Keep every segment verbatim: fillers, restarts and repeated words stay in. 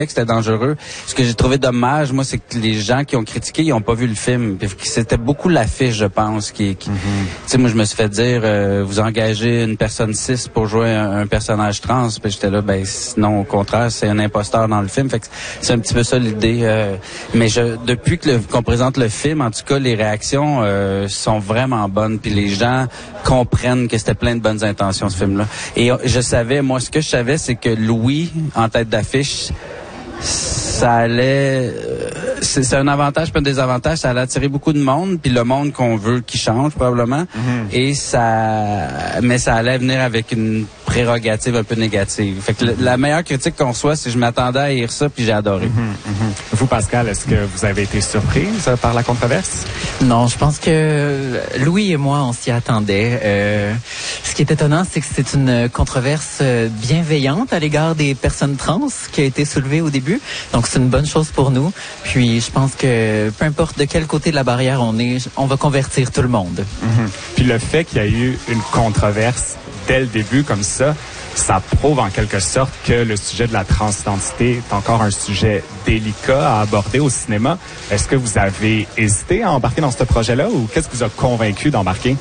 c'était dangereux. Ce que j'ai trouvé dommage, moi, c'est que les gens qui ont critiqué, ils ont pas vu le film. Puis c'était beaucoup l'affiche, je pense, qui, qui... Mm-hmm. Tu sais, moi, je me suis fait dire, euh, vous engagez une personne cis pour jouer un, un personnage trans. Puis j'étais là, ben non, au contraire, c'est un imposteur dans le film. Fait que c'est un petit peu ça l'idée. Euh, mais je, depuis que le, qu'on présente le film, en tout cas, les réactions euh, sont vraiment bonnes. Puis les gens comprennent que c'était plein de bonnes intentions, ce film-là. Et je savais, moi, ce que je savais, c'est que Louis, en tête d'affiche, ça allait... Euh, c'est, c'est un avantage, pas un désavantage. Ça allait attirer beaucoup de monde, puis le monde qu'on veut qui change, probablement. Mm-hmm. Et ça... Mais ça allait venir avec une prérogative un peu négative. Fait que le, la meilleure critique qu'on reçoit, c'est que je m'attendais à lire ça, puis j'ai adoré. Mm-hmm, mm-hmm. Vous, Pascal, est-ce que vous avez été surprise par la controverse? Non, je pense que Louis et moi, on s'y attendait. Euh, ce qui est étonnant, c'est que c'est une controverse bienveillante à l'égard des personnes trans qui a été soulevée au début. Donc, c'est une bonne chose pour nous. Puis, je pense que peu importe de quel côté de la barrière on est, on va convertir tout le monde. Mm-hmm. Puis, le fait qu'il y a eu une controverse dès le début comme ça, ça prouve en quelque sorte que le sujet de la transidentité est encore un sujet délicat à aborder au cinéma. Est-ce que vous avez hésité à embarquer dans ce projet-là ou qu'est-ce qui vous a convaincu d'embarquer?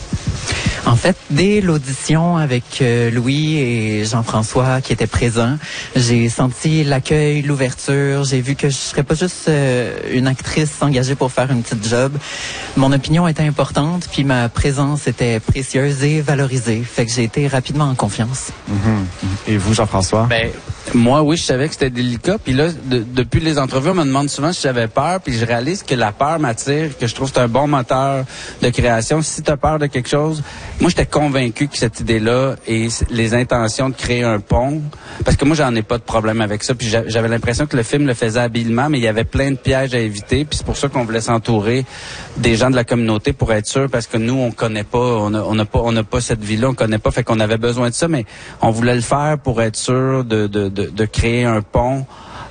En fait, dès l'audition avec euh, Louis et Jean-François qui étaient présents, j'ai senti l'accueil, l'ouverture. J'ai vu que je serais pas juste euh, une actrice engagée pour faire une petite job. Mon opinion était importante, puis ma présence était précieuse et valorisée. Fait que j'ai été rapidement en confiance. Mm-hmm. Et vous, Jean-François? Ben, moi, oui, je savais que c'était délicat. Puis là, de, depuis les entrevues, on me demande souvent si j'avais peur. Puis je réalise que la peur m'attire, que je trouve que c'est un bon moteur de création. Si tu as peur de quelque chose, moi, j'étais convaincu que cette idée-là et les intentions de créer un pont, parce que moi, j'en ai pas de problème avec ça. Puis j'avais l'impression que le film le faisait habilement, mais il y avait plein de pièges à éviter. Puis c'est pour ça qu'on voulait s'entourer des gens de la communauté pour être sûr, parce que nous, on connaît pas, on a, on a pas, on n'a pas cette vie-là, on connaît pas, fait qu'on avait besoin de ça, mais on voulait le faire pour être sûr de, de, de, de créer un pont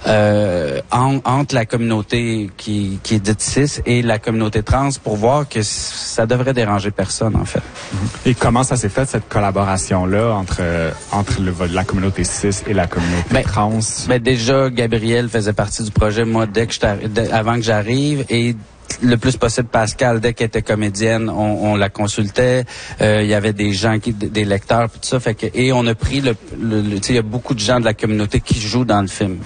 Euh, en, entre la communauté qui, qui est dite cis et la communauté trans pour voir que ça devrait déranger personne, en fait. Et comment ça s'est fait, cette collaboration-là entre, entre le, la communauté cis et la communauté ben, trans? Ben déjà, Gabrielle faisait partie du projet, moi, dès que je dès, avant que j'arrive, et le plus possible Pascal, dès qu'elle était comédienne, on, on la consultait. Il euh, y avait des gens, qui, des lecteurs, tout ça. Fait que, et on a pris le, le, le tu sais, il y a beaucoup de gens de la communauté qui jouent dans le film.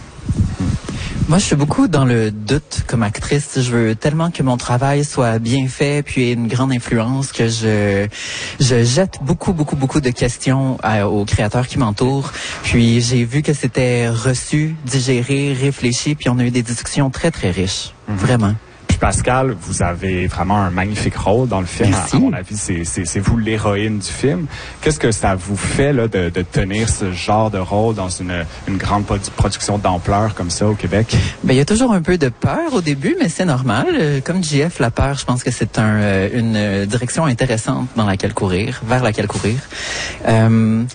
Moi, je suis beaucoup dans le doute comme actrice. Je veux tellement que mon travail soit bien fait, puis ait une grande influence, que je je jette beaucoup, beaucoup, beaucoup de questions à, aux créateurs qui m'entourent. Puis j'ai vu que c'était reçu, digéré, réfléchi, puis on a eu des discussions très, très riches. Mm-hmm. Vraiment. Pascal, vous avez vraiment un magnifique rôle dans le film. À, à mon avis, c'est, c'est, c'est vous l'héroïne du film. Qu'est-ce que ça vous fait là, de, de tenir ce genre de rôle dans une, une grande production d'ampleur comme ça au Québec? Ben, il y a toujours un peu de peur au début, mais c'est normal. Comme J F, la peur, je pense que c'est un, une direction intéressante dans laquelle courir, vers laquelle courir. Euh,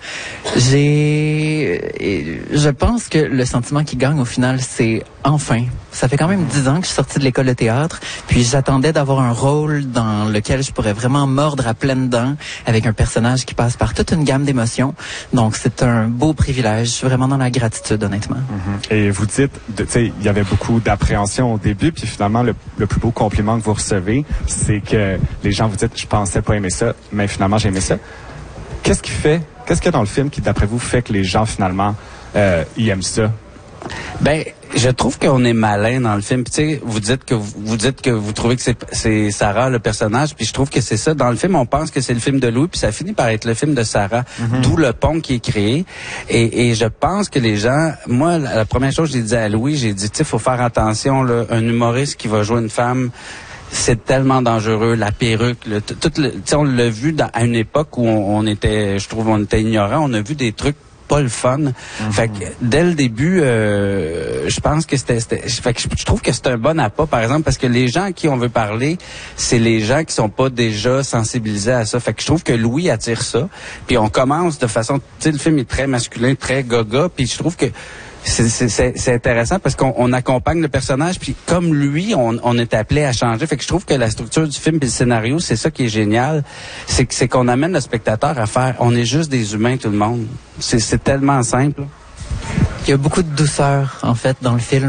j'ai, je pense que le sentiment qui gagne au final, c'est enfin. Ça fait quand même dix ans que je suis sortie de l'école de théâtre, puis j'attendais d'avoir un rôle dans lequel je pourrais vraiment mordre à pleines dents avec un personnage qui passe par toute une gamme d'émotions. Donc, c'est un beau privilège. Je suis vraiment dans la gratitude, honnêtement. Mm-hmm. Et vous dites, tu sais, il y avait beaucoup d'appréhension au début, puis finalement, le, le plus beau compliment que vous recevez, c'est que les gens vous disent, je pensais pas aimer ça, mais finalement, j'ai aimé ça. Qu'est-ce qui fait, qu'est-ce qu'il y a dans le film qui, d'après vous, fait que les gens, finalement, euh, ils aiment ça? Ben, je trouve qu'on est malin dans le film. Tu sais, vous dites que vous, vous dites que vous trouvez que c'est, c'est Sarah le personnage, puis je trouve que c'est ça. Dans le film, on pense que c'est le film de Louis, puis ça finit par être le film de Sarah. Mm-hmm. D'où le pont qui est créé. Et, et je pense que les gens, moi, la, la première chose que j'ai dit à Louis, j'ai dit, tu sais, faut faire attention, là, un humoriste qui va jouer une femme. C'est tellement dangereux, la perruque, le, tout le, tu sais, on l'a vu dans, à une époque où on, on était, je trouve, on était ignorant. On a vu des trucs pas le fun. Mm-hmm. Fait que dès le début, euh, je pense que c'était, c'était fait que je, je trouve que c'est un bon appât, par exemple, parce que les gens à qui on veut parler, c'est les gens qui sont pas déjà sensibilisés à ça. Fait que je trouve que Louis attire ça. Puis on commence de façon, tu sais, le film est très masculin, très gaga, puis je trouve que C'est, c'est, c'est, c'est intéressant parce qu'on on accompagne le personnage, puis comme lui, on, on est appelé à changer. Fait que je trouve que la structure du film et le scénario, c'est ça qui est génial. C'est, c'est qu'on amène le spectateur à faire, on est juste des humains, tout le monde. C'est, c'est tellement simple. Il y a beaucoup de douceur, en fait, dans le film.